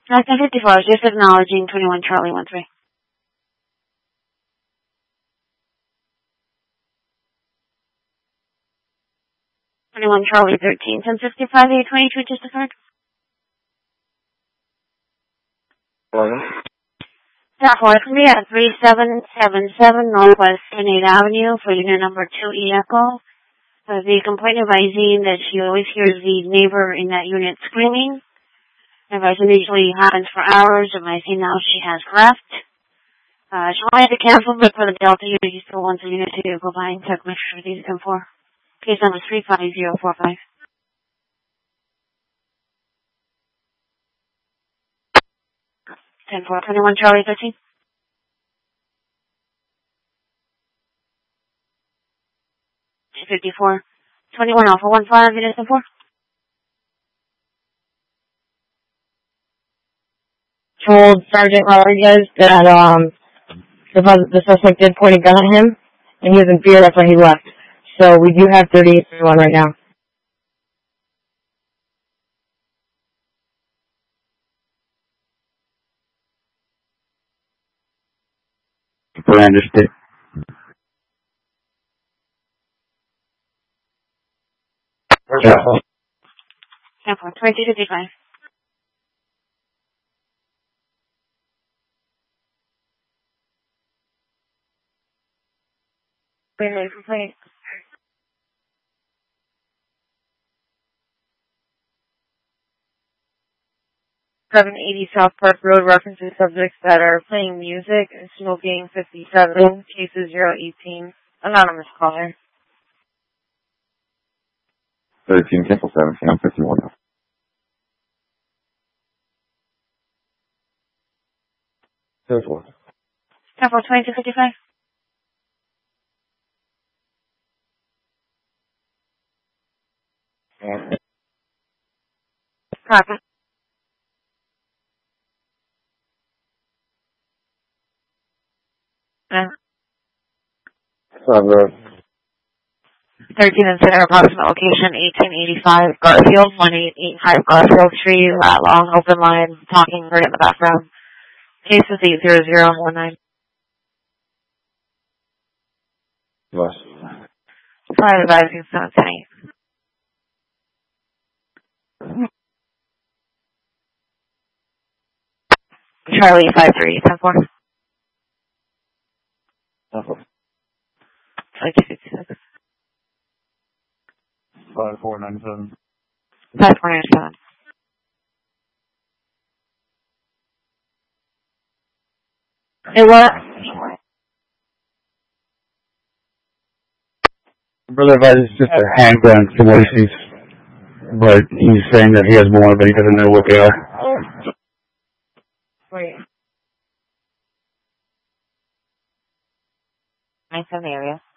Acting 54, just acknowledging 21 Charlie 13. 21 Charlie 13, 1065, 822, just deferred. Staff me at 3777 Northwest 28th Avenue for unit number 2E Echo. The complaint advising that she always hears the neighbor in that unit screaming. Advising usually happens for hours. Advising now she has left. She wanted to cancel, but for the Delta unit, she still wants the unit to go by and check make sure these come for. Case number 35045. 10-4, 21 Charlie 13. 254. 21 Alpha 15, unit 4. Told Sergeant Rodriguez that the suspect did point a gun at him, and he was in fear. That's why he left. So we do have 3831 right now. Understood. 2255. Complaint. 780 South Park Road references subjects that are playing music and smoking 57, cases 018. Anonymous caller. 13, cancel 17, I'm 51. 10-4. 2255. Copy. Road. 13 and center, approximate location 1885 Garfield, 1885 Garfield Street, long open line, talking right in the background. Cases 80019. Lost. Fire advising 710. Charlie 53, 10-4. 5256. 5497. 5497. It what? Brother advises just a handgun from what he sees. But he's saying that he has more, but he doesn't know what they are. Wait. Nice in the area.